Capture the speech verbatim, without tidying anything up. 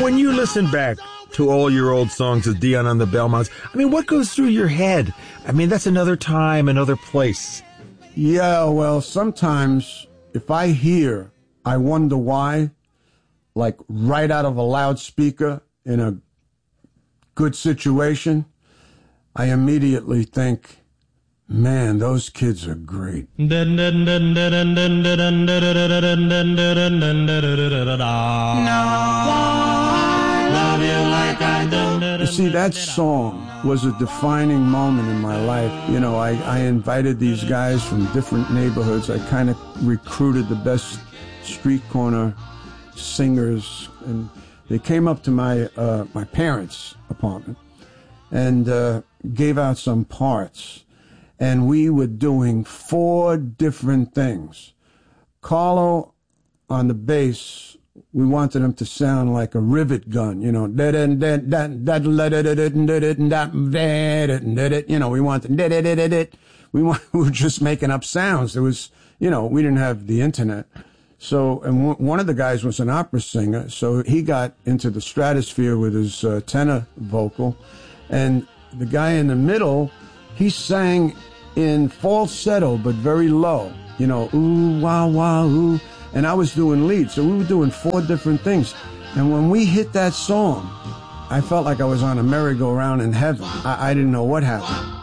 When you listen back to all your old songs of Dion on the Belmonts, I mean, what goes through your head? I mean, that's another time, another place. Yeah, well, sometimes if I hear I Wonder Why, like right out of a loudspeaker in a good situation, I immediately think, man, those kids are great. You see, that song was a defining moment in my life. You know, I, I invited these guys from different neighborhoods. I kind of recruited the best street corner singers, and they came up to my uh, my parents' apartment and uh, gave out some parts. And we were doing four different things. Carlo on the bass, we wanted him to sound like a rivet gun, you know. You know, we wanted, we were just making up sounds. There was, you know, we didn't have the internet. So, and one of the guys was an opera singer, so he got into the stratosphere with his uh, tenor vocal. And the guy in the middle, he sang in falsetto, but very low. You know, ooh, wow, wow, ooh. And I was doing lead, so we were doing four different things. And when we hit that song, I felt like I was on a merry-go-round in heaven. I, I didn't know what happened.